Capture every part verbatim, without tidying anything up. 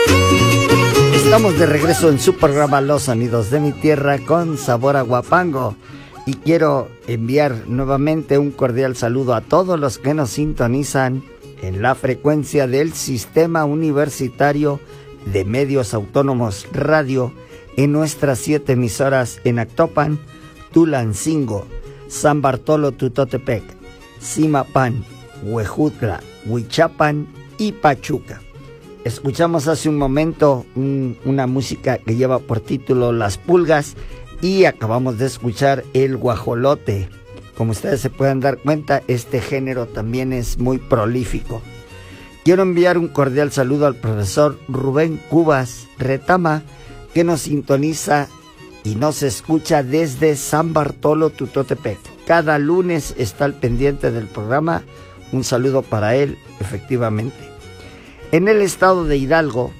Estamos de regreso en su programa Los Sonidos de mi Tierra con sabor a guapango. Y quiero enviar nuevamente un cordial saludo a todos los que nos sintonizan en la frecuencia del Sistema Universitario de Medios Autónomos Radio en nuestras siete emisoras en Actopan, Tulancingo, San Bartolo Tutotepec, Zimapán, Huejutla, Huichapan y Pachuca. Escuchamos hace un momento un, una música que lleva por título Las Pulgas y acabamos de escuchar el guajolote. Como ustedes se pueden dar cuenta, este género también es muy prolífico. Quiero enviar un cordial saludo al profesor Rubén Cubas Retama, que nos sintoniza y nos escucha desde San Bartolo Tutotepec. Cada lunes está al pendiente del programa. Un saludo para él, efectivamente. En el estado de Hidalgo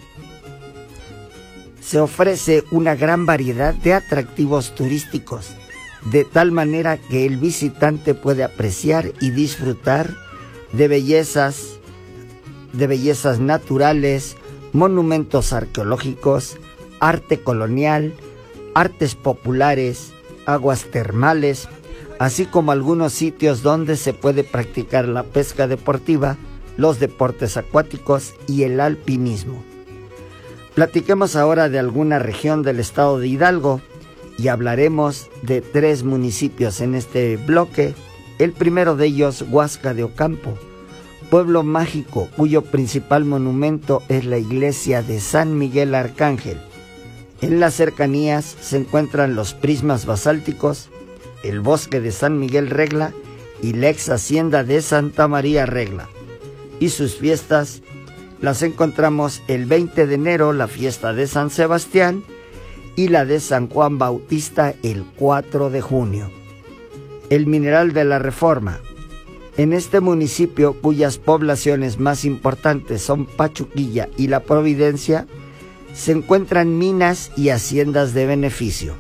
se ofrece una gran variedad de atractivos turísticos, de tal manera que el visitante puede apreciar y disfrutar de bellezas, de bellezas naturales, monumentos arqueológicos, arte colonial, artes populares, aguas termales, así como algunos sitios donde se puede practicar la pesca deportiva, los deportes acuáticos y el alpinismo. Platiquemos ahora de alguna región del estado de Hidalgo y hablaremos de tres municipios en este bloque. El primero de ellos, Huasca de Ocampo, pueblo mágico cuyo principal monumento es la iglesia de San Miguel Arcángel. En las cercanías se encuentran los prismas basálticos, el bosque de San Miguel Regla y la ex hacienda de Santa María Regla. Y sus fiestas las encontramos el veinte de enero, la fiesta de San Sebastián, y la de San Juan Bautista el cuatro de junio. El Mineral de la Reforma. En este municipio, cuyas poblaciones más importantes son Pachuquilla y La Providencia, se encuentran minas y haciendas de beneficio.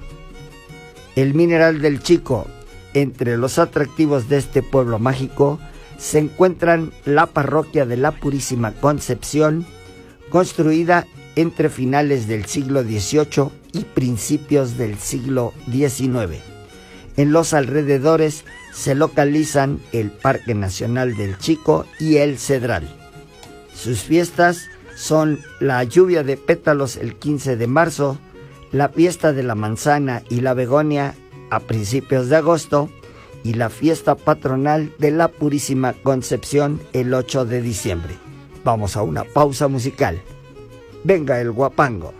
El Mineral del Chico. Entre los atractivos de este pueblo mágico se encuentran la parroquia de la Purísima Concepción, construida entre finales del siglo dieciocho y principios del siglo diecinueve. En los alrededores se localizan el Parque Nacional del Chico y el Cedral. Sus fiestas son la lluvia de pétalos el quince de marzo, la fiesta de la manzana y la begonia a principios de agosto, y la fiesta patronal de la Purísima Concepción el ocho de diciembre. Vamos a una pausa musical. Venga el guapango.